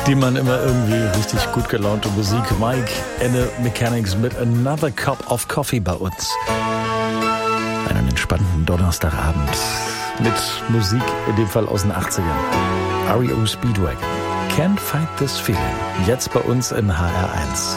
die man immer irgendwie richtig gut gelaunte Musik. Mike and the Mechanics mit Another Cup of Coffee bei uns. Einen entspannten Donnerstagabend mit Musik, in dem Fall aus den 80ern. REO Speedwagon. Can't Fight This Feeling. Jetzt bei uns in HR1.